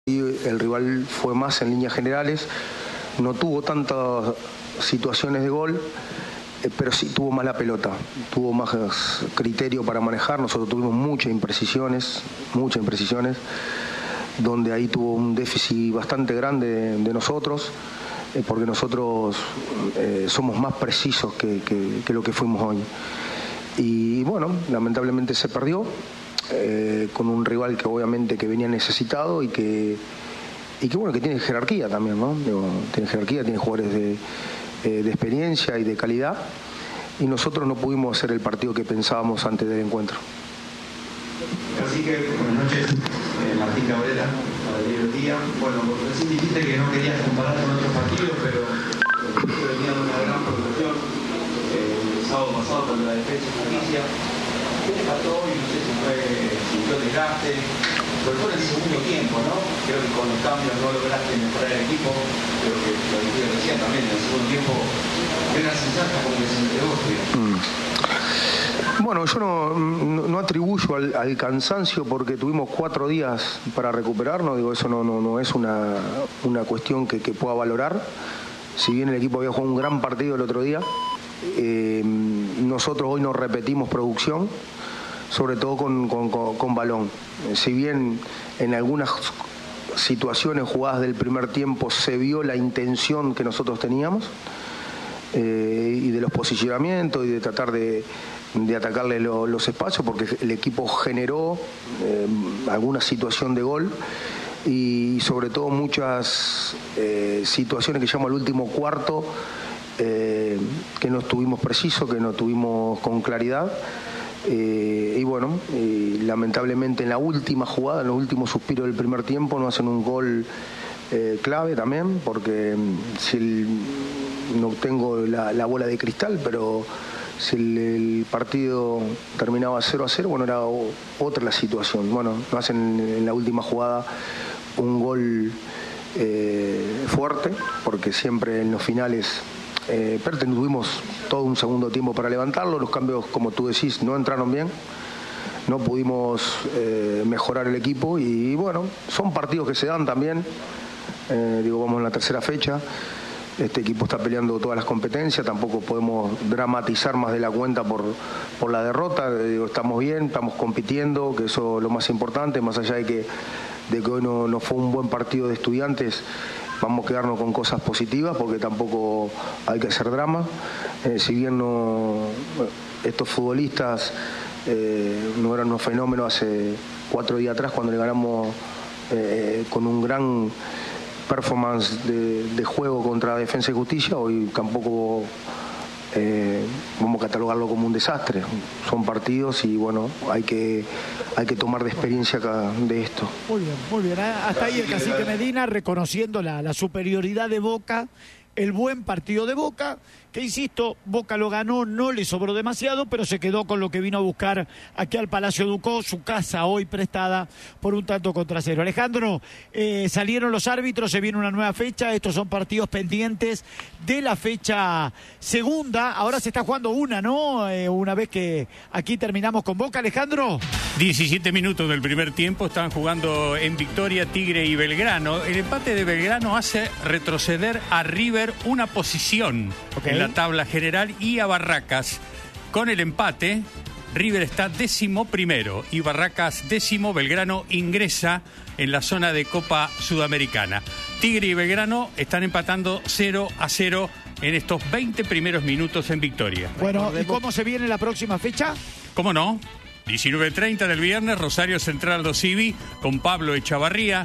Y el rival fue más en líneas generales, no tuvo tantas situaciones de gol, pero sí tuvo más la pelota, tuvo más criterio para manejar. Nosotros tuvimos muchas imprecisiones, donde ahí tuvo un déficit bastante grande de nosotros, porque nosotros somos más precisos que lo que fuimos hoy. Y bueno, lamentablemente se perdió. Con un rival que obviamente que venía necesitado y que bueno, que tiene jerarquía también, ¿no? Tiene jerarquía, tiene jugadores de experiencia y de calidad, y nosotros no pudimos hacer el partido que pensábamos antes del encuentro. Así que, buenas noches, Martín Cabrera, para el Diario del Día. Bueno, recién dijiste que no querías comparar con otros partidos, pero venía de una gran producción el sábado pasado contra la Defensa y Justicia. ¿Qué te faltó hoy? No sé si sintió desgaste, sobre todo en el segundo tiempo, ¿no? Creo que con los cambios no lograste mejorar el equipo, creo que lo dije recién también, en el segundo tiempo era una sensación como que se entregó. Bueno, yo no atribuyo al cansancio porque tuvimos 4 días para recuperarnos, digo, eso no es una cuestión que pueda valorar. Si bien el equipo había jugado un gran partido el otro día, nosotros hoy nos repetimos producción, sobre todo con balón. Si bien en algunas situaciones jugadas del primer tiempo se vio la intención que nosotros teníamos, y de los posicionamientos y de tratar de atacarle los espacios, porque el equipo generó alguna situación de gol y sobre todo muchas situaciones que llamo al último cuarto, que no estuvimos precisos, que no tuvimos con claridad, y bueno, lamentablemente en la última jugada, en los últimos suspiros del primer tiempo, no hacen un gol clave también, porque si no tengo la bola de cristal, pero si el partido terminaba 0-0, bueno, era otra la situación. Bueno, no hacen en la última jugada un gol fuerte, porque siempre en los finales, pero tuvimos todo un segundo tiempo para levantarlo. Los cambios, como tú decís, no entraron bien, no pudimos mejorar el equipo, y bueno, son partidos que se dan también. Vamos en la tercera fecha, este equipo está peleando todas las competencias, tampoco podemos dramatizar más de la cuenta por la derrota. Estamos bien, estamos compitiendo, que eso es lo más importante, más allá de que hoy no fue un buen partido de Estudiantes. Vamos a quedarnos con cosas positivas, porque tampoco hay que hacer drama. Si bien estos futbolistas no eran unos fenómenos hace 4 días atrás, cuando le ganamos con un gran performance de juego contra Defensa y Justicia, hoy tampoco vamos a catalogarlo como un desastre. Son partidos y bueno, hay que tomar de experiencia de esto. Muy bien. Hasta ahí el cacique Medina reconociendo la superioridad de Boca, el buen partido de Boca, que insisto, Boca lo ganó, no le sobró demasiado, pero se quedó con lo que vino a buscar aquí al Palacio Ducó, su casa hoy prestada por 1-0. Alejandro, salieron los árbitros, se viene una nueva fecha, estos son partidos pendientes de la fecha segunda, ahora se está jugando una, ¿no? Una vez que aquí terminamos con Boca, Alejandro. 17 minutos del primer tiempo, están jugando en victoria Tigre y Belgrano. El empate de Belgrano hace retroceder a River una posición en la tabla general y a Barracas. Con el empate, River está 11º y Barracas 10º. Belgrano ingresa en la zona de Copa Sudamericana. Tigre y Belgrano están empatando 0-0 en estos 20 primeros minutos en victoria. Bueno, ¿y cómo se viene la próxima fecha? ¿Cómo no? 19:30 del viernes, Rosario Central do Civi con Pablo Echavarría.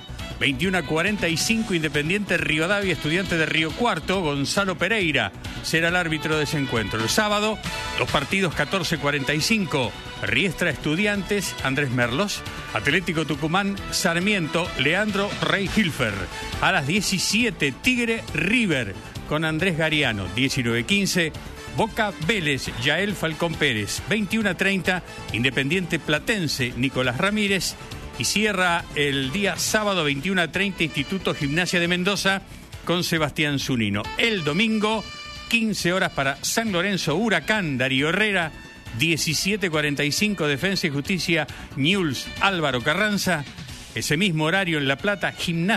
21:45, Independiente Rivadavia, Estudiantes de Río Cuarto. Gonzalo Pereira será el árbitro de ese encuentro. El sábado, los partidos 14:45, Riestra Estudiantes, Andrés Merlos. Atlético Tucumán, Sarmiento, Leandro Rey Hilfer. A las 17, Tigre River con Andrés Gariano. 19:15, Boca Vélez, Yael Falcón Pérez. 21:30, Independiente Platense, Nicolás Ramírez. Y cierra el día sábado 21:30, Instituto Gimnasia de Mendoza con Sebastián Zunino. El domingo, 15 horas para San Lorenzo, Huracán, Darío Herrera. 17:45, Defensa y Justicia, Newell's, Álvaro Carranza. Ese mismo horario en La Plata, Gimnasia